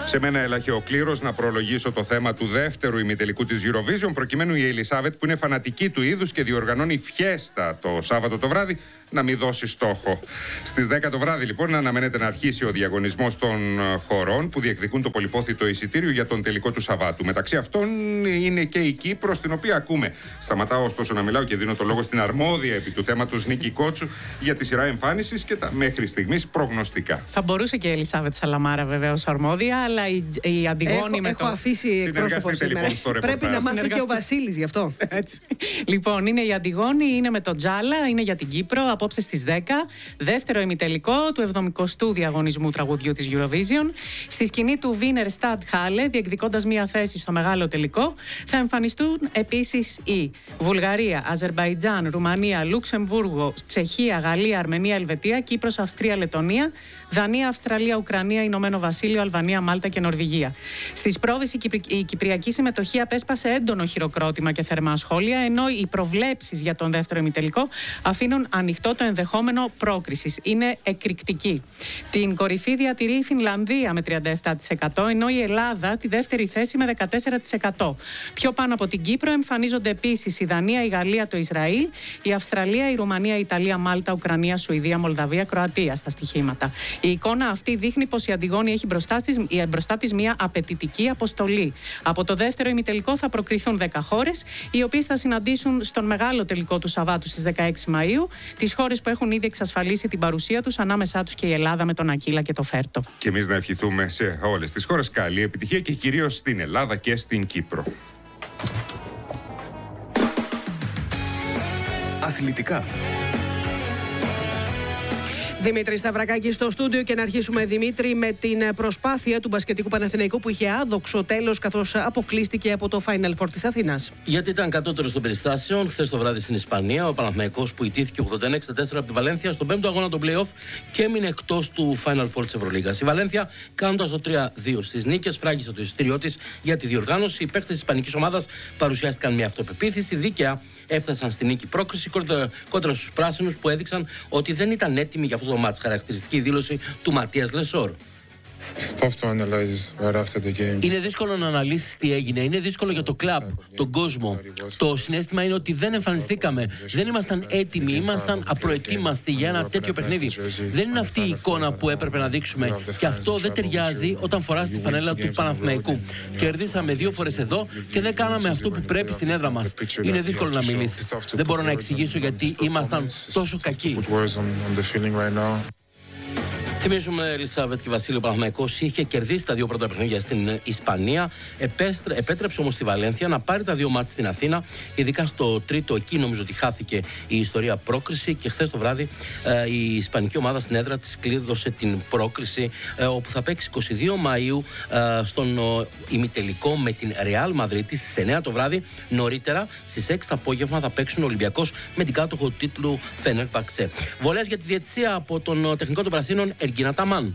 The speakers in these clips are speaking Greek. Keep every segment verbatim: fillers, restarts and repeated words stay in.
Σε μένα έλαχε ο κλήρος να προλογίσω το θέμα του δεύτερου ημιτελικού της Eurovision, προκειμένου η Ελισάβετ, που είναι φανατική του είδους και διοργανώνει φιέστα το Σάββατο το βράδυ, να μην δώσει στόχο. Στις δέκα το βράδυ, λοιπόν, αναμένεται να αρχίσει ο διαγωνισμός των χωρών που διεκδικούν το πολυπόθητο εισιτήριο για τον τελικό του Σαββάτου. Μεταξύ αυτών είναι και η Κύπρος, την οποία ακούμε. Σταματάω ωστόσο να μιλάω και δίνω το λόγο στην αρμόδια επί του θέματος Νίκη Κότσου για τη σειρά εμφάνισης και τα μέχρι στιγμής προγνωστικά. Θα μπορούσε και η Ελισάβετ Σαλαμάρα βεβαίως αρμόδια, αλλά η, η Αντιγόνη έχω, με έχω το... αφήσει εκπρόσωπο σήμερα. Λοιπόν, στο Πρέπει να μάθει και ο Βασίλης γι' αυτό. Έτσι. Λοιπόν, είναι η Αντιγόνη, είναι με τον Τζάλα, είναι για την Κύπρο, απόψε στις δέκα. Δεύτερο ημιτελικό του εβδομηκοστού διαγωνισμού τραγουδιού της Eurovision. Στη σκηνή του Wiener Stadthalle, διεκδικώντας μία θέση στο μεγάλο τελικό, θα εμφανιστούν επίσης οι Βουλγαρία, Αζερμπαϊτζάν, Ρουμανία, Λουξεμβούργο, Τσεχία, Γαλλία, Αρμενία, Ελβετία, Κύπρος, Αυστρία, Λετονία, Δανία, Αυστραλία, Ουκρανία, Ηνωμένο Βασίλειο, Αλβανία, Μάλτα και Νορβηγία. Στις πρόβες η, Κυπρι... η κυπριακή συμμετοχή απέσπασε έντονο χειροκρότημα και θερμά σχόλια, ενώ οι προβλέψεις για τον δεύτερο ημιτελικό αφήνουν ανοιχτό το ενδεχόμενο πρόκρισης. Είναι εκρηκτική. Την κορυφή διατηρεί η Φινλανδία με τριάντα επτά τοις εκατό, ενώ η Ελλάδα τη δεύτερη θέση με δεκατέσσερα τοις εκατό. Πιο πάνω από την Κύπρο εμφανίζονται επίσης η Δανία, η Γαλλία, το Ισραήλ, η Αυστραλία, η Ρουμανία, η Ιταλία, Μάλτα, Ουκρανία, Σουηδία, Μολδαβία, Κροατία στα στοιχήματα. Η εικόνα αυτή δείχνει πως η Αντιγόνη έχει μπροστά της, μπροστά της μια απαιτητική αποστολή. Από το δεύτερο ημιτελικό θα προκριθούν δέκα χώρες, οι οποίες θα συναντήσουν στον μεγάλο τελικό του Σαββάτου στις δεκαέξι Μαΐου τις χώρες που έχουν ήδη εξασφαλίσει την παρουσία τους, ανάμεσά τους και η Ελλάδα με τον Ακύλα και το Φέρτο. Και εμείς να ευχηθούμε σε όλες τις χώρες καλή επιτυχία και κυρίως στην Ελλάδα και στην Κύπρο. Αθλητικά. Δημήτρη Σταυρακάκη στο στούντιο και να αρχίσουμε, Δημήτρη, με την προσπάθεια του μπασκετικού Παναθηναϊκού που είχε άδοξο τέλος καθώς αποκλείστηκε από το Final Four της Αθήνας. Γιατί ήταν κατώτερος των περιστάσεων χθες το βράδυ στην Ισπανία. Ο Παναθηναϊκός που ιτήθηκε ογδόντα ένα εξήντα τέσσερα από τη Βαλένθια στον πέμπτο αγώνα των play-off και έμεινε εκτός του Final Four της Ευρωλίγας. Η Βαλένθια, κάνοντας το τρία δύο στις νίκες, φράγισε το εισιτήριό της για τη διοργάνωση. Οι παίκτες της ισπανικής ομάδας παρουσιάστηκαν με αυτοπεποίθηση, δίκαια έφτασαν στη νίκη πρόκριση κόντρα στους πράσινους που έδειξαν ότι δεν ήταν έτοιμοι για αυτό το μάτς. Χαρακτηριστική δήλωση του Ματίας Λεσόρ. Είναι δύσκολο να αναλύσεις τι έγινε. Είναι δύσκολο για το κλαμπ, τον κόσμο. Το συναίσθημα είναι ότι δεν εμφανιστήκαμε. Δεν ήμασταν έτοιμοι. Ήμασταν απροετοίμαστοι για ένα τέτοιο παιχνίδι. Δεν είναι αυτή η εικόνα που έπρεπε να δείξουμε. Και αυτό δεν ταιριάζει όταν φοράς τη φανέλα του Παναθηναϊκού. Κερδίσαμε δύο φορές εδώ και δεν κάναμε αυτό που πρέπει στην έδρα μας. Είναι δύσκολο να μιλήσεις. Δεν μπορώ να εξηγήσω γιατί ήμασταν τόσο κακοί. Θυμίζουμε, Ελισάβετ και Βασίλειο, ο Παναθηναϊκός είχε κερδίσει τα δύο πρώτα παιχνίδια στην Ισπανία. Επέστρε, επέτρεψε όμως τη Βαλένθια να πάρει τα δύο μάτς στην Αθήνα. Ειδικά στο τρίτο, εκεί νομίζω ότι χάθηκε η ιστορία πρόκριση. Και χθες το βράδυ ε, η ισπανική ομάδα στην έδρα της κλείδωσε την πρόκριση, ε, όπου θα παίξει εικοστή δεύτερη Μαΐου ε, στον ε, ημιτελικό με την Ρεάλ Μαδρίτη στις εννιά το βράδυ. Νωρίτερα στις έξι το απόγευμα θα παίξουν ο Ολυμπιακός με την κάτοχο τίτλου Φενέρμπαχτσε. Βολές για τη διαιτησία από τον τεχνικό των Πρασίνων, Εργίνα Ταμάν.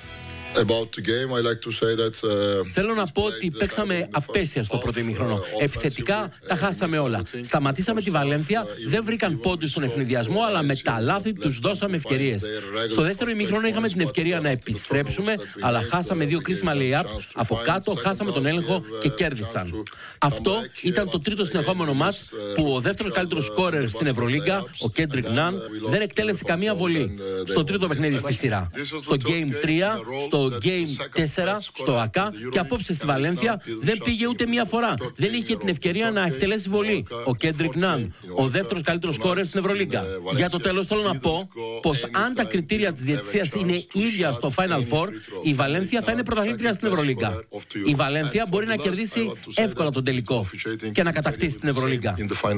Θέλω να πω ότι παίξαμε απέσια στο πρώτο ημίχρονο. Επιθετικά τα χάσαμε όλα. Σταματήσαμε τη Βαλένθια, δεν βρήκαν πόντους στον ευνηδιασμό, αλλά με τα λάθη τους δώσαμε ευκαιρίες. Στο δεύτερο ημίχρονο είχαμε την ευκαιρία να επιστρέψουμε, αλλά χάσαμε δύο κρίσιμα lay-up. Από κάτω χάσαμε τον έλεγχο και κέρδισαν. Αυτό ήταν το τρίτο συνεχόμενο μάτς που ο δεύτερος καλύτερος σκόρερ στην Ευρωλίγκα, ο Κέντρικ Ναν, δεν εκτέλεσε καμία βολή. Στο τρίτο παιχνίδι στη σειρά. Στο Game τρία, στο Game τέσσερα, στο ΑΚΑ και απόψε στη Βαλένθια δεν πήγε ούτε μία φορά. Δεν είχε την ευκαιρία να εκτελέσει βολή. Ο Κέντρικ Ναν, ο δεύτερος καλύτερος σκόρερ στην Ευρωλίγκα. Για το τέλος θέλω να πω πως αν τα κριτήρια της διαιτησίας είναι ίδια στο Final Four, η Βαλένθια θα είναι πρωταθλήτρια στην Ευρωλίγκα. Η Βαλένθια μπορεί να κερδίσει εύκολα τον τελικό και να κατακτήσει την Ευρωλίγκα.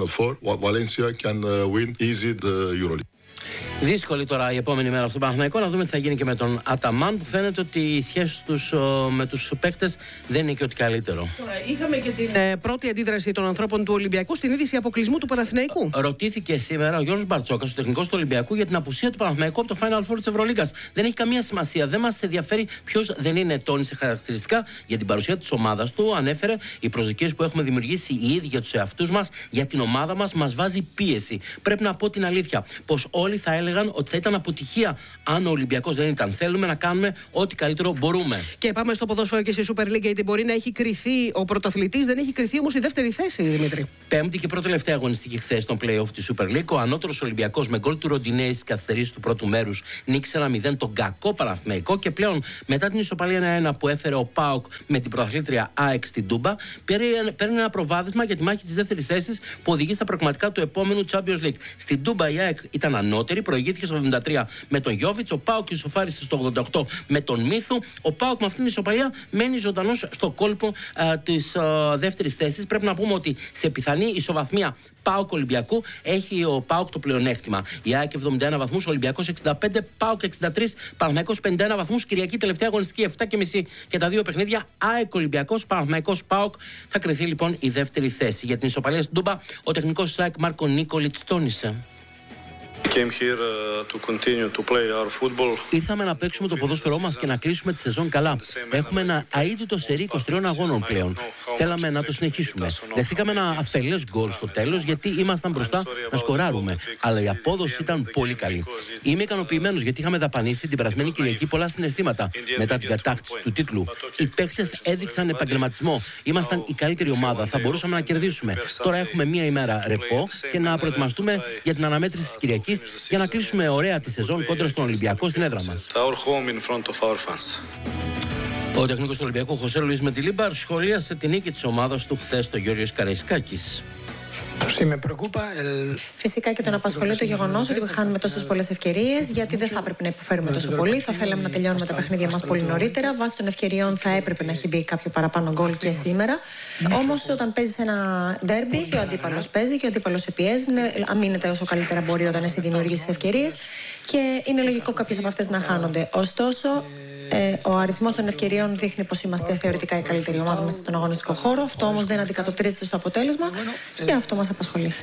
Δύσκολη τώρα η επόμενη μέρα στον Παναθηναϊκό. Να δούμε τι θα γίνει και με τον Αταμάν, που φαίνεται ότι οι σχέσεις τους με τους παίκτες δεν είναι και ό,τι καλύτερο. Είχαμε και την ε, πρώτη αντίδραση των ανθρώπων του Ολυμπιακού στην είδηση αποκλεισμού του Παναθηναϊκού. Ρωτήθηκε σήμερα ο Γιώργος Μπαρτσόκας, ο τεχνικός του Ολυμπιακού, για την απουσία του Παναθηναϊκού από το Final Four της Ευρωλίγκας. Δεν έχει καμία σημασία. Δεν μας ενδιαφέρει ποιος δεν είναι, τόνισε χαρακτηριστικά για την παρουσία της ομάδας του. Ανέφερε οι προσδοκίες που έχουμε δημιουργήσει οι ίδιοι για τους εαυτούς μας, για την ομάδα μας, μας βάζει πίεση. Πρέπει να πω την αλήθεια, πως όλοι όλοι θα έλεγαν ότι θα ήταν αποτυχία αν ο Ολυμπιακός δεν ήταν. Θέλουμε να κάνουμε ό,τι καλύτερο μπορούμε. Και πάμε στο ποδόσφαιρο και στη Super League, γιατί μπορεί να έχει κριθεί ο πρωταθλητής, δεν έχει κριθεί όμως η δεύτερη θέση, Δημήτρη. Πέμπτη και πρώτη τελευταία αγωνιστική χθες στον play-off τη Super League. Ο ανώτερος Ολυμπιακός με γκολ του Ροντινέη στις καθυστερήσεις του πρώτου μέρους νίκησε ένα μηδέν τον κακό Παναθηναϊκό και πλέον μετά την ισοπαλία ένα ένα που έφερε ο ΠΑΟΚ με την πρωταθλήτρια ΑΕΚ στην Τούμπα, παίρνει ένα προβάδισμα για τη μάχη της δεύτερης θέσης που οδηγεί στα προγραμματικά του επόμενου Champions League. Στην Τούμπα η ΑΕΚ ήταν ανώτερη, προηγήθηκε στο εβδομήντα τρία με τον Γιόβιτς, ο ΠΑΟΚ ισοφάρισε στο ογδόντα οκτώ με τον Μίθου. Ο ΠΑΟΚ με αυτήν την ισοπαλία μένει ζωντανός στο κόλπο της δεύτερης θέσης. Πρέπει να πούμε ότι σε πιθανή ισοβαθμία ΠΑΟΚ Ολυμπιακού έχει ο ΠΑΟΚ το πλεονέκτημα. Η ΑΕΚ εβδομήντα ένα βαθμούς, Ολυμπιακός εξήντα πέντε, ΠΑΟΚ εξήντα τρία, Παναθηναϊκός πενήντα ένα βαθμούς. Κυριακή τελευταία αγωνιστική επτά και μισή και τα δύο παιχνίδια. ΑΕΚ Ολυμπιακός, Παναθηναϊκός ΠΑΟΚ. Θα κρυθεί λοιπόν η δεύτερη θέση. Για την ισοπαλία στην Τούμπα, ο τεχνικός της ΑΕΚ Μάρκο Νίκολιτς τόνισε. Ήρθαμε να παίξουμε το ποδόσφαιρό μας και να κλείσουμε τη σεζόν καλά. Έχουμε ένα αίτητο σερί είκοσι τριών αγώνων πλέον. Θέλαμε να το συνεχίσουμε. Δεχτήκαμε ένα αφελές γκολ στο τέλος γιατί ήμασταν μπροστά να σκοράρουμε. Αλλά η απόδοση ήταν πολύ καλή. Είμαι ικανοποιημένος γιατί είχαμε δαπανίσει την περασμένη Κυριακή πολλά συναισθήματα μετά την κατάκτηση του τίτλου. Οι παίχτες έδειξαν επαγγελματισμό. Ήμασταν η καλύτερη ομάδα. Θα μπορούσαμε να κερδίσουμε. Τώρα έχουμε μία ημέρα ρεπό και να προετοιμαστούμε για την αναμέτρηση της Κυριακής για να κλείσουμε ωραία τη σεζόν κόντρα στον Ολυμπιακό στην έδρα μας. Ο τεχνικός του Ολυμπιακού Χωσέ Λουίς Μεντιλίμπαρ σχολίασε την νίκη της ομάδας του χθες στο Γιώργος Καραϊσκάκης. Φυσικά και τον απασχολεί το γεγονός ότι χάνουμε τόσες πολλές ευκαιρίες, γιατί δεν θα έπρεπε να υποφέρουμε τόσο πολύ. Θα θέλαμε να τελειώνουμε τα παιχνίδια μας πολύ νωρίτερα. Βάσει των ευκαιριών θα έπρεπε να έχει μπει κάποιο παραπάνω γκολ και σήμερα. Όμως όταν παίζεις ένα ντέρμπι και ο αντίπαλος παίζει και ο αντίπαλος σε πιέζει, αμήνεται όσο καλύτερα μπορεί όταν εσύ δημιουργήσεις ευκαιρίες και είναι λογικό κάποιες από αυτές να χάνονται. Ωστόσο, Ε, ο αριθμός των ευκαιριών δείχνει πως είμαστε θεωρητικά η καλύτερη ομάδα μέσα στον αγωνιστικό χώρο. Αυτό όμως δεν αντικατοπτρίζεται στο αποτέλεσμα και αυτό μας απασχολεί.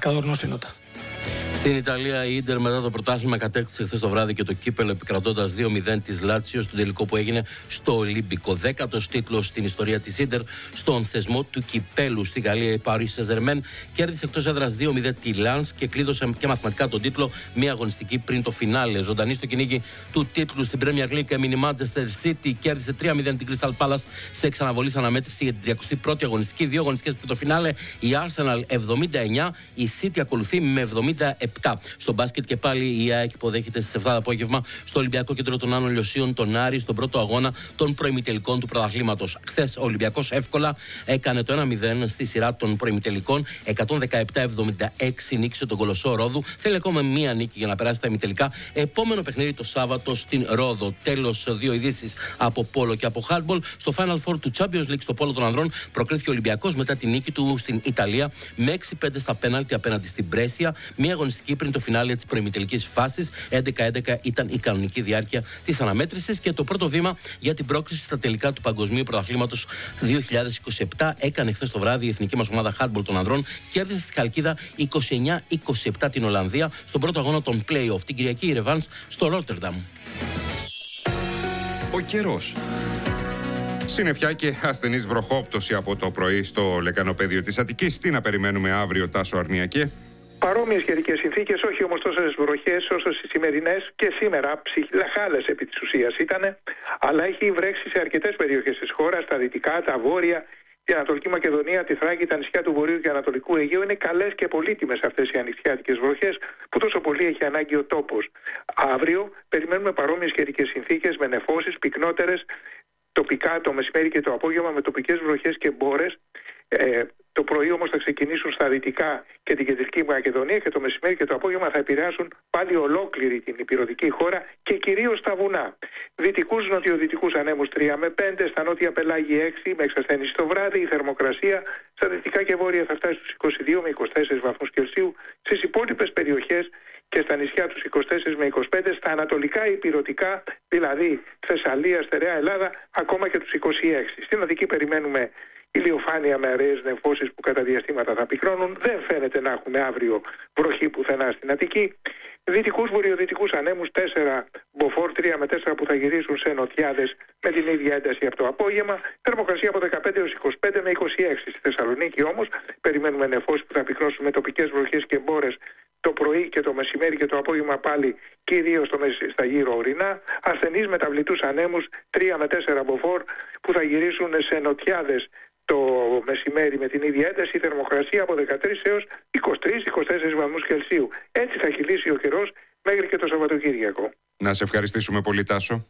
Στην Ιταλία, η Ίντερ μετά το πρωτάθλημα κατέκτησε χθες το βράδυ και το κύπελο επικρατώντας δύο μηδέν της Λάτσιο στον τελικό που έγινε στο Ολύμπικο. Δέκατος τίτλος στην ιστορία της Ίντερ στον θεσμό του κυπέλου. Στη Γαλλία, η Paris Saint-Germain κέρδισε εκτός έδρας δύο μηδέν τη Λανς και κλείδωσε και μαθηματικά τον τίτλο μία αγωνιστική πριν το φινάλε. Ζωντανή στο κυνήγι του τίτλου στην Premier League έμεινε η Manchester City, κέρδισε τρία μηδέν την Crystal Palace σε εξαναβολής αναμέτρηση για την τριακοστή πρώτη αγωνιστική. Δύο αγωνιστικές πριν το φινάλε. Η Arsenal εβδομήντα εννιά, η City ακολουθεί με εβδομήντα επτά. Στο μπάσκετ και πάλι η ΑΕΚ υποδέχεται στις επτά το απόγευμα στο Ολυμπιακό Κέντρο των Άνω Λιωσίων τον Άρη στον πρώτο αγώνα των προημιτελικών του πρωταθλήματος. Χθες ο Ολυμπιακός εύκολα έκανε το ένα μηδέν στη σειρά των προημιτελικών. εκατόν δεκαεπτά εβδομήντα έξι νίκησε τον Κολοσσό Ρόδου. Θέλει ακόμα μία νίκη για να περάσει τα ημιτελικά. Επόμενο παιχνίδι το Σάββατο στην Ρόδο. Τέλος, δύο ειδήσεις από πόλο και από χάντμπολ. Στο Final Four του Champions League στο πόλο των ανδρών προκρίθηκε ο Ολυμπιακός μετά τη νίκη του στην Ιταλία με έξι πέντε στα πέναλτι απέναντι στην Μπρέσια. Μία αγωνιστική πριν το φινάλε της προημιτελικής φάσης. έντεκα έντεκα ήταν η κανονική διάρκεια της αναμέτρησης και το πρώτο βήμα για την πρόκριση στα τελικά του Παγκοσμίου Πρωταθλήματος δύο χιλιάδες είκοσι επτά έκανε χθες το βράδυ η εθνική μας ομάδα hardball των ανδρών. Κέρδισε στη Χαλκίδα είκοσι εννιά είκοσι επτά την Ολλανδία στον πρώτο αγώνα των play-off. Την Κυριακή η Ρεβάνς στο Ρότερνταμ. Ο καιρός. Συννεφιά και ασθενής βροχόπτωση από το πρωί στο λεκανοπέδιο της Αττικής. Τι να περιμένουμε αύριο, Τάσο Αρνιακέ? Παρόμοιες καιρικές συνθήκες, όχι όμως τόσες βροχές όσο στις σημερινές και σήμερα. Ψιλαχάλες επί της ουσίας ήταν, αλλά έχει βρέξει σε αρκετές περιοχές της χώρας, τα δυτικά, τα βόρεια, την Ανατολική Μακεδονία, τη Θράκη, τα νησιά του Βορείου και Ανατολικού Αιγαίου. Είναι καλές και πολύτιμες αυτές οι ανοιξιάτικες βροχές που τόσο πολύ έχει ανάγκη ο τόπος. Αύριο περιμένουμε παρόμοιες καιρικές συνθήκες με νεφώσεις πυκνότερες τοπικά το μεσημέρι και το απόγευμα με τοπικές βροχές και μπόρες. Ε, το πρωί όμως θα ξεκινήσουν στα δυτικά και την κεντρική Μακεδονία και το μεσημέρι και το απόγευμα θα επηρεάσουν πάλι ολόκληρη την ηπειρωτική χώρα και κυρίως τα βουνά. Δυτικούς νοτιοδυτικούς ανέμους τρία με πέντε, στα νότια πελάγη έξι με εξασθένηση το βράδυ. Η θερμοκρασία στα δυτικά και βόρεια θα φτάσει στους είκοσι δύο με είκοσι τέσσερις βαθμούς Κελσίου. Στις υπόλοιπες περιοχές και στα νησιά τους είκοσι τέσσερα με είκοσι πέντε, στα ανατολικά ηπειρωτικά, δηλαδή Θεσσαλία, Στερεά Ελλάδα, ακόμα και τους είκοσι έξι. Στην Αττική περιμένουμε ηλιοφάνεια με αραιές νεφώσεις που κατά διαστήματα θα πυκνώνουν. Δεν φαίνεται να έχουμε αύριο βροχή πουθενά στην Αττική. Δυτικούς βορειοδυτικούς ανέμους τέσσερα μποφόρ, τρία με τέσσερα που θα γυρίσουν σε νοτιάδες με την ίδια ένταση από το απόγευμα. Θερμοκρασία από δεκαπέντε έως είκοσι πέντε με είκοσι έξι. Στη Θεσσαλονίκη όμως περιμένουμε νεφώσεις που θα πυκνώσουν με τοπικές βροχές και μπόρες το πρωί και το μεσημέρι και το απόγευμα πάλι κυρίως στα γύρω ορεινά. Ασθενείς μεταβλητούς ανέμους τρία με τέσσερα μποφόρ που θα γυρίσουν σε νοτιάδες το μεσημέρι με την ίδια ένταση, η θερμοκρασία από δεκατρείς έως είκοσι τρεις με είκοσι τέσσερις βαθμούς Κελσίου. Έτσι θα χειλήσει ο καιρός μέχρι και το Σαββατοκύριακο. Να σε ευχαριστήσουμε πολύ, Τάσο.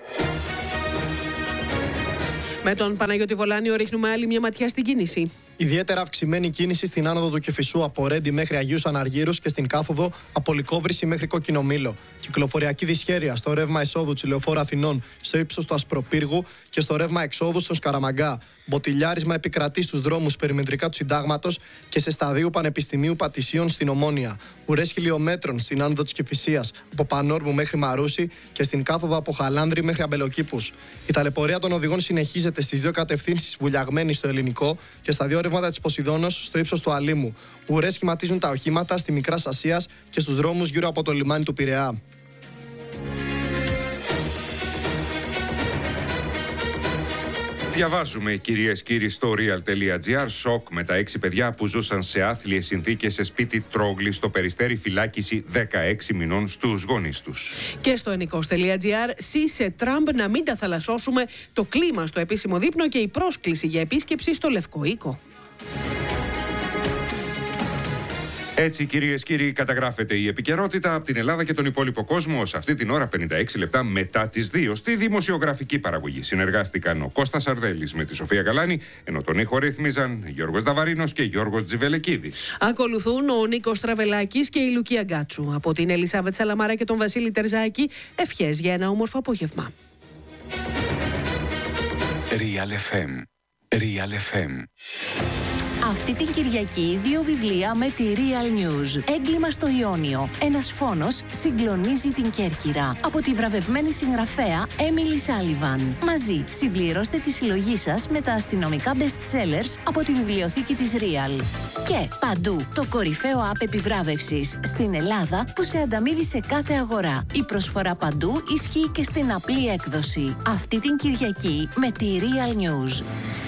Με τον Παναγιώτη Βολάνιο ρίχνουμε άλλη μια ματιά στην κίνηση. Ιδιαίτερα αυξημένη κίνηση στην άνοδο του Κηφισού από Ρέντι μέχρι Αγίους Αναργύρους και στην κάθοδο από Λυκόβρηση μέχρι Κόκκινο Μήλο. Κυκλοφοριακή δυσχέρεια στο ρεύμα εισόδου Τσιλεοφόρου Αθηνών στο ύψος του Ασπροπύργου και στο ρεύμα εξόδου στον Σκαραμαγκά. Μποτιλιάρισμα επικρατεί στους δρόμους περιμετρικά του Συντάγματος και σε σταδίου Πανεπιστημίου Πατησίων στην Ομόνια. Ουρές χιλιόμετρων στην άνοδο της Κηφισίας από Πανόρμου μέχρι Μαρούση και στην κάθοδο από Χαλάνδρη μέχρι Αμπελοκήπους. Η ταλαιπωρία των οδηγών συνεχίζεται στις δύο κατευθύνσεις βουλιαγμένη στο ελληνικό και στα δύο ρεύματα της Ποσειδώνος στο ύψος του Αλήμου. Ουρές σχηματίζουν τα οχήματα στη Μικράς Ασίας και στους δρόμους γύρω από το λιμάνι του Πειραιά. Διαβάζουμε, κυρίες και κύριοι, στο real.gr, σοκ με τα έξι παιδιά που ζούσαν σε άθλιες συνθήκες σε σπίτι Τρόγλη στο Περιστέρι, φυλάκιση δεκαέξι μηνών στους γονείς τους. Και στο ενικός.gr, σύσε Τραμπ να μην τα θαλασσώσουμε, το κλίμα στο επίσημο δείπνο και η πρόσκληση για επίσκεψη στο Λευκό Οίκο. Έτσι, κυρίες και κύριοι, καταγράφεται η επικαιρότητα από την Ελλάδα και τον υπόλοιπο κόσμο. Σε αυτή την ώρα, πενήντα έξι λεπτά μετά τις δύο, στη δημοσιογραφική παραγωγή συνεργάστηκαν ο Κώστας Αρδέλης με τη Σοφία Καλάνη, ενώ τον ήχο ρύθμιζαν Γιώργος Δαβαρίνος και Γιώργος Τζιβελεκίδης. Ακολουθούν ο Νίκος Τραβελάκης και η Λουκία Γκάτσου. Από την Ελισάβετ Σαλαμάρα και τον Βασίλη Τερζάκη, ευχές για ένα όμορφο απόγευμα. Real εφ εμ. Real εφ εμ. Αυτή την Κυριακή δύο βιβλία με τη Real News. Έγκλημα στο Ιόνιο. Ένας φόνος συγκλονίζει την Κέρκυρα. Από τη βραβευμένη συγγραφέα Έμιλι Σάλιβαν. Μαζί συμπληρώστε τη συλλογή σας με τα αστυνομικά best sellers από τη βιβλιοθήκη της Real. Και παντού το κορυφαίο app επιβράβευσης στην Ελλάδα που σε ανταμείβει σε κάθε αγορά. Η προσφορά παντού ισχύει και στην απλή έκδοση. Αυτή την Κυριακή με τη Real News.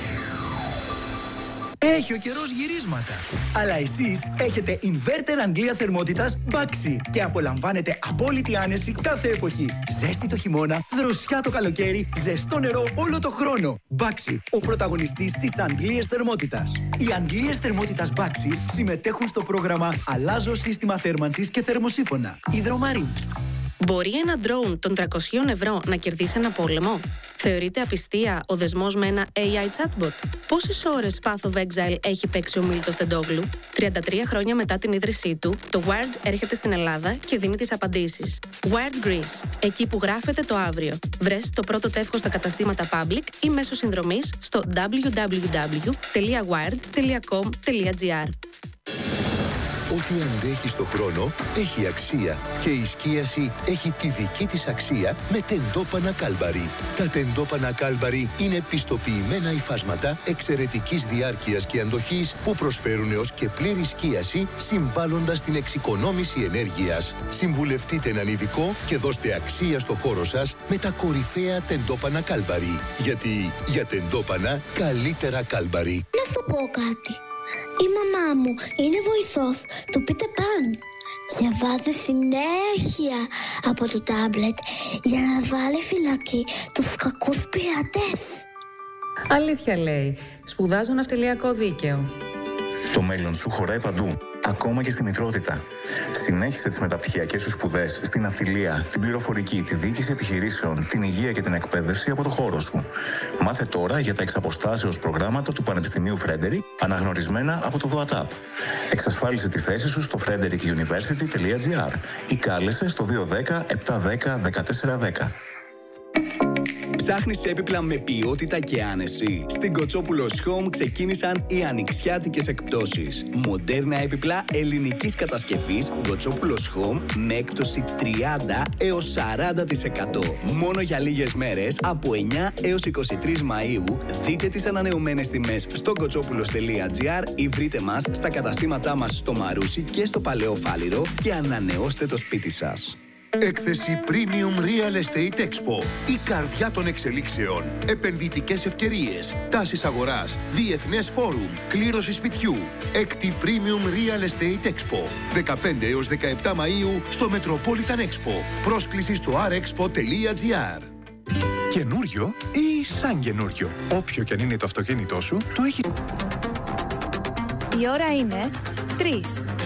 Έχει ο καιρός γυρίσματα. Αλλά εσείς έχετε inverter Αγγλία θερμότητας Baxi και απολαμβάνετε απόλυτη άνεση κάθε εποχή. Ζέστη το χειμώνα, δροσιά το καλοκαίρι, ζεστό νερό όλο το χρόνο. Baxi, ο πρωταγωνιστής της Αγγλίας θερμότητας. Οι Αγγλίες θερμότητας Baxi συμμετέχουν στο πρόγραμμα Αλλάζω σύστημα θέρμανσης και θερμοσύφωνα. Υδρομαρή. Μπορεί ένα ντρόουν των τριακόσια ευρώ να κερδίσει ένα πόλεμο? Θεωρείται απιστία ο δεσμός με ένα έι άι chatbot? Πόσες ώρες Path of Exile έχει παίξει ο Μίλτος Τεντόγλου? τριάντα τρία χρόνια μετά την ίδρυσή του, το Wired έρχεται στην Ελλάδα και δίνει τις απαντήσεις. Wired Greece, εκεί που γράφεται το αύριο. Βρες το πρώτο τεύχος στα καταστήματα Public ή μέσω συνδρομής στο double-u double-u double-u τελεία wired τελεία com τελεία gr. Ό,τι αντέχει στο χρόνο έχει αξία και η σκίαση έχει τη δική της αξία με τεντόπανα Κάλμπαρι. Τα τεντόπανα Κάλμπαρι είναι πιστοποιημένα υφάσματα εξαιρετικής διάρκειας και αντοχής που προσφέρουν έως και πλήρη σκίαση, συμβάλλοντας στην εξοικονόμηση ενέργειας. Συμβουλευτείτε έναν ειδικό και δώστε αξία στο χώρο σας με τα κορυφαία τεντόπανα Κάλμπαρι. Γιατί για τεντόπανα καλύτερα Κάλμπαρι. Να σου πω κάτι. Η μαμά μου είναι βοηθός του Peter Pan. Διαβάζει συνέχεια από το τάμπλετ για να βάλει φυλακή τους κακούς πειρατές. Αλήθεια λέει. Σπουδάζω ναυτιλιακό δίκαιο. Το μέλλον σου χωράει παντού, ακόμα και στη μητρότητα. Συνέχισε τις μεταπτυχιακές σου σπουδές στην ναυτιλία, την πληροφορική, τη διοίκηση επιχειρήσεων, την υγεία και την εκπαίδευση από το χώρο σου. Μάθε τώρα για τα εξαποστάσεως προγράμματα του Πανεπιστημίου Frederick, αναγνωρισμένα από το ΔΟΑΤΑΠ. Εξασφάλισε τη θέση σου στο frederick university τελεία gr ή κάλεσε στο δύο ένα μηδέν επτά ένα μηδέν ένα τέσσερα ένα μηδέν. Ψάχνεις έπιπλα με ποιότητα και άνεση? Στην Κοτσόπουλος Home ξεκίνησαν οι ανοιξιάτικες εκπτώσεις. Μοντέρνα έπιπλα ελληνικής κατασκευής Κοτσόπουλος Home με έκπτωση τριάντα έως σαράντα τοις εκατό. Μόνο για λίγες μέρες, από εννιά έως είκοσι τρεις Μαΐου, δείτε τις ανανεωμένες τιμές στο κοτσόπουλος τελεία τζι άρ ή βρείτε μας στα καταστήματά μας στο Μαρούσι και στο Παλαιό Φάληρο και ανανεώστε το σπίτι σας. Έκθεση Premium Real Estate Expo. Η καρδιά των εξελίξεων. Επενδυτικές ευκαιρίες. Τάσεις αγοράς. Διεθνές φόρουμ. Κλήρωση σπιτιού. Έκτη Premium Real Estate Expo. δεκαπέντε έως δεκαεπτά Μαΐου στο Metropolitan Expo. Πρόσκληση στο αρ εξπο τελεία τζι άρ. Καινούριο ή σαν καινούριο? Όποιο και αν είναι το αυτοκίνητό σου, το έχει. Η ώρα είναι τρεις.